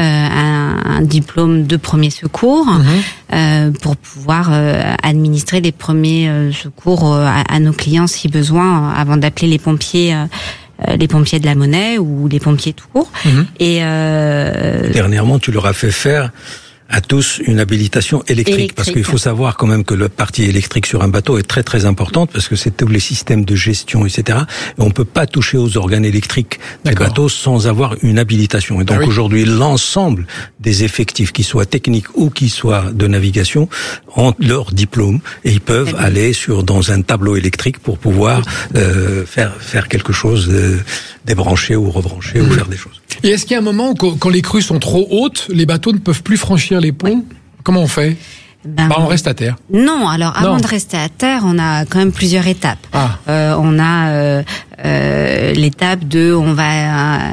un diplôme de premier secours pour pouvoir administrer les premiers secours à nos clients si besoin, avant d'appeler les pompiers de la Monnaie ou les pompiers tout court. Et dernièrement, tu leur as fait faire à tous une habilitation électrique. Parce qu'il faut savoir quand même que la partie électrique sur un bateau est très très importante parce que c'est tous les systèmes de gestion, etc. Et on peut pas toucher aux organes électriques des bateaux sans avoir une habilitation. Et donc aujourd'hui, l'ensemble des effectifs, qui soient techniques ou qui soient de navigation, ont leur diplôme et ils peuvent aller dans un tableau électrique pour pouvoir faire quelque chose, débrancher ou rebrancher ou faire des choses. Et est-ce qu'il y a un moment où, quand les crues sont trop hautes, les bateaux ne peuvent plus franchir les ponts ? Comment on fait ? On reste à terre. Non, alors avant de rester à terre, on a quand même plusieurs étapes. On a l'étape on va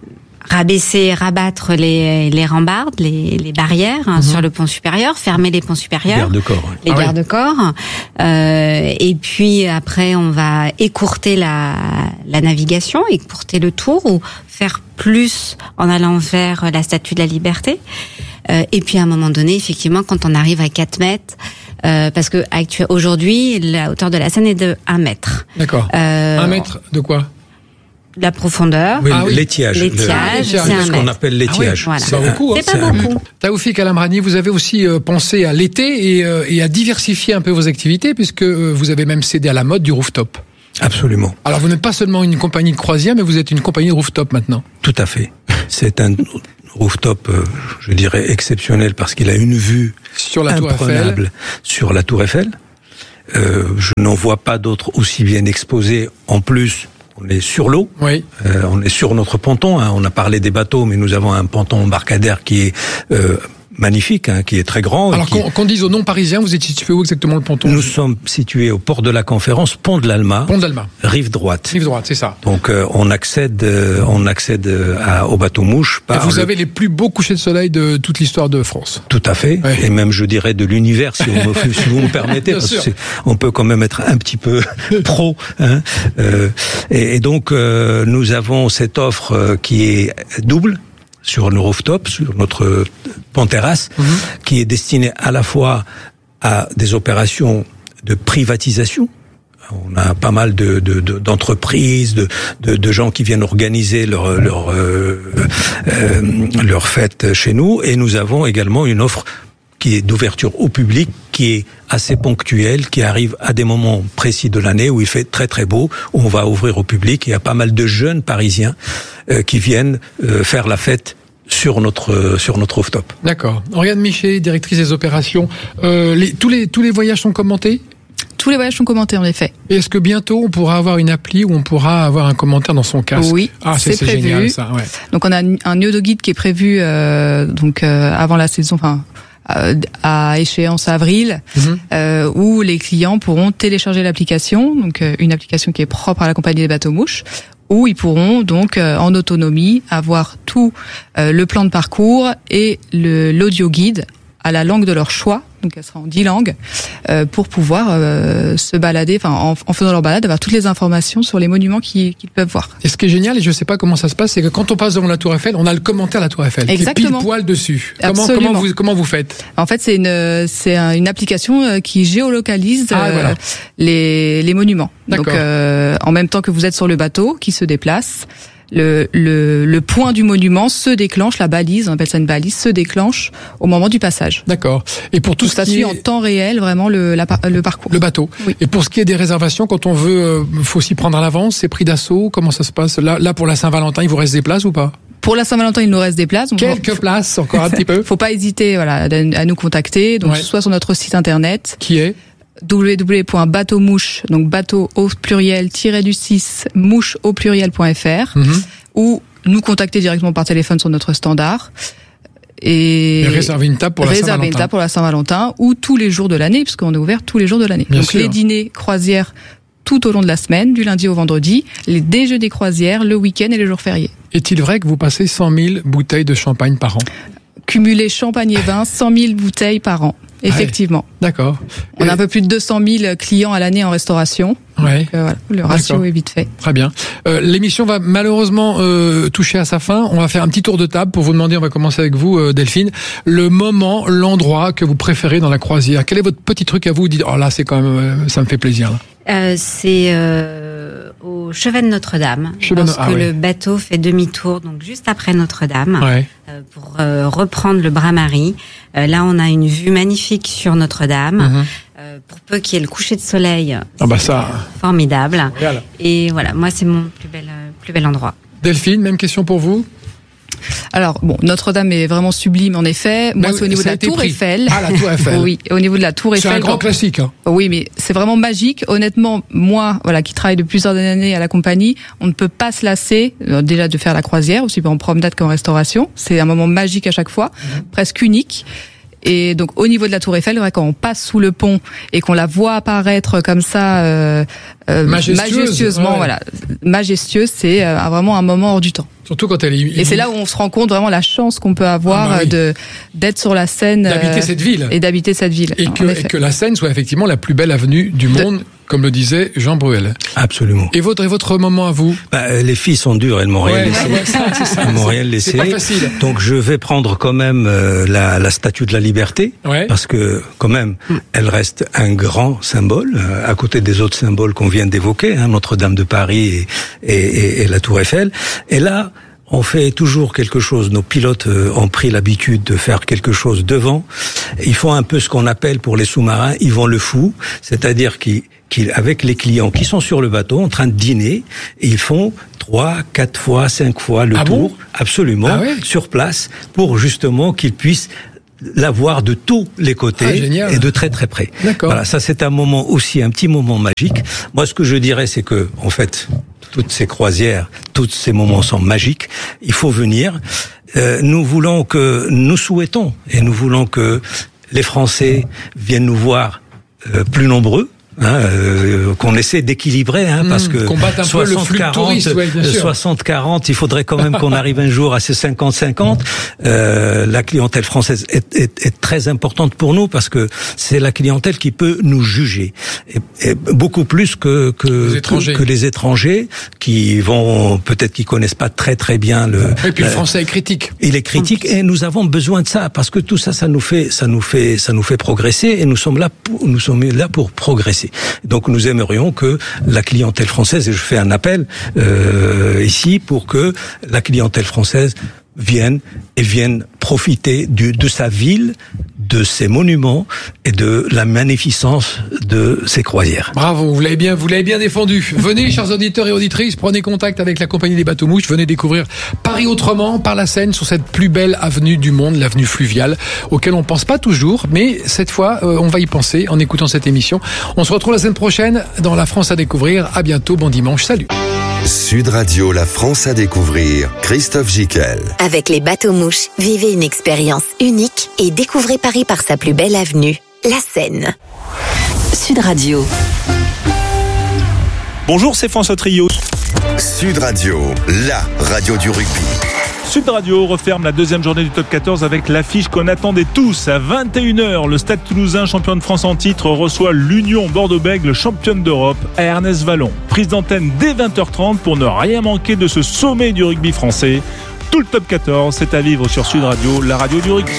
rabattre les rambardes, les barrières sur le pont supérieur, fermer les ponts supérieurs, les garde-corps. Et puis après, on va écourter la navigation, écourter le tour, ou faire plus en allant vers la Statue de la Liberté. Et puis à un moment donné, effectivement, quand on arrive à 4 mètres, parce que aujourd'hui, la hauteur de la Seine est de 1 mètre. D'accord. 1 mètre de quoi ? La profondeur. Oui, l'étiage. C'est ce qu'on appelle l'étiage. Voilà. C'est pas beaucoup. C'est pas beaucoup. Taoufik El-Amrani, vous avez aussi pensé à l'été et à diversifier un peu vos activités, puisque vous avez même cédé à la mode du rooftop. Absolument. Alors vous n'êtes pas seulement une compagnie de croisière, mais vous êtes une compagnie de rooftop maintenant. Tout à fait. C'est un rooftop, je dirais, exceptionnel parce qu'il a une vue sur la imprenable sur la Tour Eiffel. Je n'en vois pas d'autres aussi bien exposés. En plus, on est sur l'eau, on est sur notre ponton. On a parlé des bateaux, mais nous avons un ponton embarcadère qui est magnifique, qui est très grand. Alors qu'on dise aux non-parisiens, vous êtes situé où exactement, le ponton ? Nous sommes situés au port de la Conférence, pont de l'Alma. Pont de l'Alma. Rive droite. Rive droite, c'est ça. Donc on accède au bateau mouche. Et vous avez les plus beaux couchers de soleil de toute l'histoire de France. Tout à fait. Et même, je dirais, de l'univers, si vous me permettez, parce que on peut quand même être un petit peu pro. Et donc nous avons cette offre qui est double sur le rooftop, sur notre pont-terrasse, qui est destinée à la fois à des opérations de privatisation. On a pas mal d'entreprises, de gens qui viennent organiser leur fête chez nous, et nous avons également une offre qui est d'ouverture au public, qui est assez ponctuelle, qui arrive à des moments précis de l'année où il fait très très beau, où on va ouvrir au public. Il y a pas mal de jeunes Parisiens qui viennent faire la fête sur notre rooftop. D'accord. Oriane Miché, directrice des opérations. Tous les voyages sont commentés ? Tous les voyages sont commentés, en effet. Et est-ce que bientôt on pourra avoir une appli où on pourra avoir un commentaire dans son casque ? Oui, c'est prévu. Génial, ça. Ouais. Donc on a un Neo Guide qui est prévu avant la saison, à échéance avril, où les clients pourront télécharger l'application, donc une application qui est propre à la compagnie des bateaux mouches, où ils pourront donc en autonomie avoir tout le plan de parcours et l'audio guide à la langue de leur choix, donc elle sera en 10 langues, pour pouvoir se balader, en faisant leur balade, avoir toutes les informations sur les monuments qu'ils peuvent voir. Et ce qui est génial, et je ne sais pas comment ça se passe, c'est que quand on passe devant la Tour Eiffel, on a le commentaire de la Tour Eiffel, exactement, qui est pile poil dessus. Comment vous faites ? En fait, c'est une application qui géolocalise les monuments. Donc en même temps que vous êtes sur le bateau qui se déplace, le point du monument se déclenche, la balise, on appelle ça une balise, se déclenche au moment du passage. D'accord. Et pour tout ça suit en temps réel vraiment le parcours. Le bateau. Oui. Et pour ce qui est des réservations, quand on veut, faut s'y prendre à l'avance, c'est prix d'assaut, comment ça se passe ? Là pour la Saint-Valentin, il vous reste des places ou pas ? Pour la Saint-Valentin, il nous reste des places. Quelques places, encore un petit peu. Faut pas hésiter, à nous contacter. Donc soit sur notre site internet. Qui est www.bateaumouche, donc bateau au pluriel /du6 mouche au pluriel.fr, ou nous contacter directement par téléphone sur notre standard et réserver une table pour la Saint-Valentin ou tous les jours de l'année, puisqu'on est ouvert tous les jours de l'année. Donc les dîners croisières tout au long de la semaine, du lundi au vendredi, les déjeuners croisières le week-end et les jours fériés. Est-il vrai que vous passez 100 000 bouteilles de champagne par an ? Cumulé champagne et vin, 100 000 bouteilles par an. Effectivement. D'accord. On a un peu plus de 200 000 clients à l'année en restauration. Ouais. Donc, le ratio est vite fait. Très bien. L'émission va malheureusement toucher à sa fin. On va faire un petit tour de table pour vous demander, on va commencer avec vous Delphine, le moment, l'endroit que vous préférez dans la croisière. Quel est votre petit truc à vous, dites, oh là c'est quand même, ça me fait plaisir là. C'est au chevet de Notre-Dame, lorsque le bateau fait demi-tour, donc juste après Notre-Dame, pour reprendre le Bras-Marie. Là, on a une vue magnifique sur Notre-Dame. Pour peu qu'il y ait le coucher de soleil, formidable. Et voilà, moi, c'est mon plus bel endroit. Delphine, même question pour vous? Alors, bon, Notre-Dame est vraiment sublime, en effet. Moi, c'est au niveau de la Tour Eiffel. Ah, la Tour Eiffel. Oui, au niveau de la Tour Eiffel. C'est un grand classique, hein. Oui, mais c'est vraiment magique. Honnêtement, moi, qui travaille depuis plusieurs années à la compagnie, on ne peut pas se lasser, déjà de faire la croisière, aussi bien en promenade qu'en restauration. C'est un moment magique à chaque fois, presque unique. Et donc, au niveau de la Tour Eiffel, quand on passe sous le pont et qu'on la voit apparaître comme ça, majestueusement, majestueuse, c'est vraiment un moment hors du temps. Surtout quand elle est... Et c'est là où on se rend compte vraiment la chance qu'on peut avoir d'être sur la Seine. D'habiter cette ville. Et d'habiter cette ville. Et que la Seine soit effectivement la plus belle avenue du monde, comme le disait Jean Bruel. Absolument. Et votre moment à vous? Les filles sont dures, elles m'ont rien laissé. Elles m'ont rien laissé. C'est pas facile. Donc je vais prendre quand même la Statue de la Liberté, parce que quand même, elle reste un grand symbole, à côté des autres symboles qu'on vient d'évoquer, Notre-Dame de Paris et la Tour Eiffel. Et là, on fait toujours quelque chose. Nos pilotes ont pris l'habitude de faire quelque chose devant. Ils font un peu ce qu'on appelle pour les sous-marins, ils vont le fou, c'est-à-dire qu'avec les clients qui sont sur le bateau en train de dîner, ils font 3, 4 fois, 5 fois le tour, absolument, sur place, pour justement qu'ils puissent la voir de tous les côtés et de très très près. Voilà, ça c'est un moment aussi, un petit moment magique. Moi, ce que je dirais, c'est que, en fait, toutes ces croisières, tous ces moments sont magiques. Il faut venir. Nous souhaitons et nous voulons que les Français viennent nous voir plus nombreux. Qu'on essaie d'équilibrer, parce que 60-40, il faudrait quand même qu'on arrive un jour à ces 50-50. La clientèle française est très importante pour nous parce que c'est la clientèle qui peut nous juger, et beaucoup plus que les étrangers qui vont peut-être qui connaissent pas très très bien Et puis le français est critique. Il est critique et nous avons besoin de ça parce que tout ça, ça nous fait progresser et nous sommes là pour progresser. Donc nous aimerions que la clientèle française, et je fais un appel ici pour que la clientèle française vienne profiter de sa ville, de ses monuments et de la magnificence de ses croisières. Bravo, vous l'avez bien défendu. Venez, chers auditeurs et auditrices, prenez contact avec la compagnie des bateaux mouches, venez découvrir Paris autrement, par la Seine, sur cette plus belle avenue du monde, l'avenue fluviale, auquel on pense pas toujours, mais cette fois, on va y penser en écoutant cette émission. On se retrouve la semaine prochaine dans La France à découvrir. À bientôt, bon dimanche, salut. Sud Radio, La France à découvrir, Christophe Gicquel. Avec les bateaux mouches, vivez une expérience unique et découvrez Paris par sa plus belle avenue, la Seine. Sud Radio. Bonjour, c'est François Trio. Sud Radio, la radio du rugby. Sud Radio referme la deuxième journée du top 14 avec l'affiche qu'on attendait tous. À 21h, le Stade Toulousain, champion de France en titre, reçoit l'Union Bordeaux-Bègles, championne d'Europe, à Ernest-Vallon. Prise d'antenne dès 20h30 pour ne rien manquer de ce sommet du rugby français. Tout le top 14, c'est à vivre sur Sud Radio, la radio du rugby.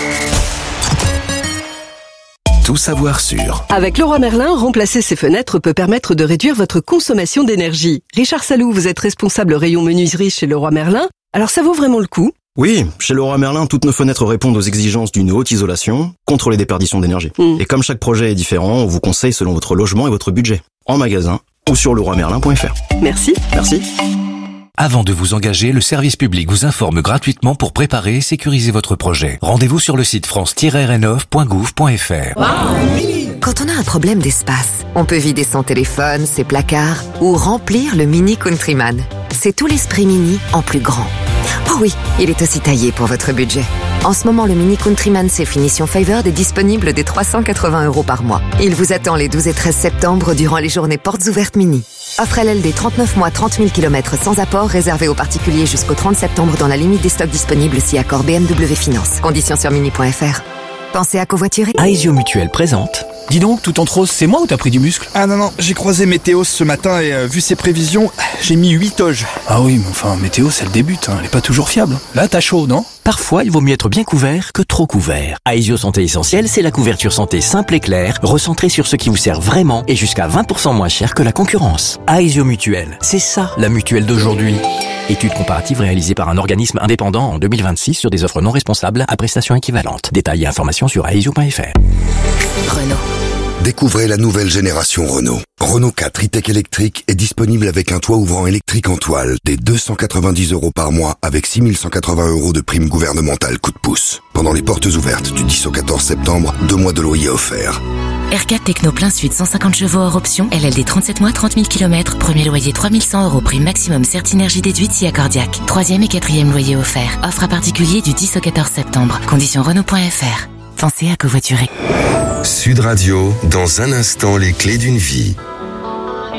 Tout savoir sur. Avec Leroy Merlin, remplacer ses fenêtres peut permettre de réduire votre consommation d'énergie. Richard Salou, vous êtes responsable rayon menuiserie chez Leroy Merlin. Alors ça vaut vraiment le coup? Oui, chez Leroy Merlin, toutes nos fenêtres répondent aux exigences d'une haute isolation contre les déperditions d'énergie. Et comme chaque projet est différent, on vous conseille selon votre logement et votre budget. En magasin ou sur leroymerlin.fr. Merci. Merci. Avant de vous engager, le service public vous informe gratuitement pour préparer et sécuriser votre projet. Rendez-vous sur le site france-rnov.gouv.fr. Quand on a un problème d'espace, on peut vider son téléphone, ses placards ou remplir le Mini Countryman. C'est tout l'esprit Mini en plus grand. Oh oui, il est aussi taillé pour votre budget. En ce moment, le Mini Countryman C Finition Favored est disponible dès 380 € par mois. Il vous attend les 12 et 13 septembre durant les journées portes ouvertes Mini. Offre LLD 39 mois, 30 000 km sans apport, réservé aux particuliers jusqu'au 30 septembre dans la limite des stocks disponibles si accord BMW Finance. Conditions sur mini.fr. Pensez à covoiturer. Aesio Mutuel présente. Dis donc, tout en rose, c'est moi ou t'as pris du muscle? Ah non, j'ai croisé Météos ce matin et vu ses prévisions, j'ai mis 8 toges. Ah oui, mais enfin, Météos, elle débute, elle est pas toujours fiable. Là, t'as chaud, non? Parfois, il vaut mieux être bien couvert que trop couvert. Aesio Santé Essentielle, c'est la couverture santé simple et claire, recentrée sur ce qui vous sert vraiment et jusqu'à 20% moins cher que la concurrence. Aesio Mutuel, c'est ça, la mutuelle d'aujourd'hui. Étude comparative réalisée par un organisme indépendant en 2026 sur des offres non responsables à prestations équivalentes. Détails et informations sur aesio.fr. Renault. Découvrez la nouvelle génération Renault. Renault 4 e-tech électrique est disponible avec un toit ouvrant électrique en toile dès 290 € par mois avec 6180 € de prime gouvernementale coup de pouce. Pendant les portes ouvertes du 10 au 14 septembre, 2 mois de loyer offerts. R4 Techno plein sud 150 chevaux hors option, LLD 37 mois 30 000 km, premier loyer 3100 €, prime maximum Certinergie déduite si accordiaque. 3e et 4e loyer offert. Offre à particulier du 10 au 14 septembre. Conditions Renault.fr. Pensez à covoiturer. Sud Radio, dans un instant, les clés d'une vie.